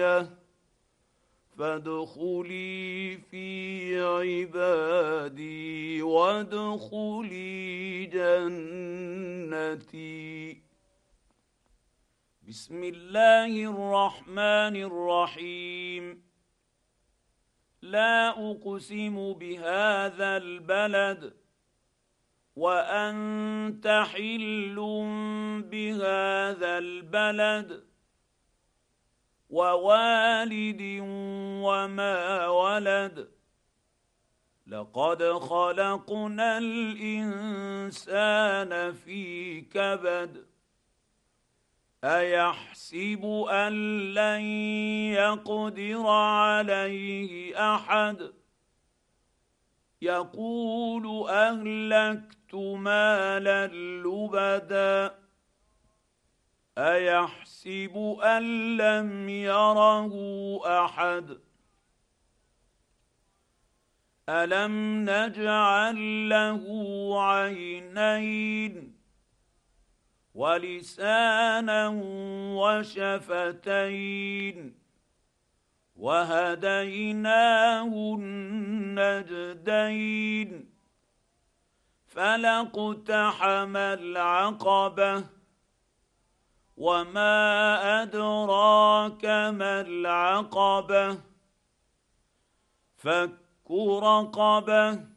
غاويه فادخلي في عبادي وادخلي جنتي. بسم الله الرحمن الرحيم. لا اقسم بهذا البلد وانت حل بهذا البلد ووالد وما ولد. لقد خلقنا الانسان في كبد. ايحسب ان لن يقدر عليه احد. يقول اهلكت مالا لبدا. ايحسب ان لم يره احد. الم نجعل له عينين ولسانا وشفتين وهديناه النجدين. فلاقتحم العقبه وما ادراك ما العقبه. فك رقبه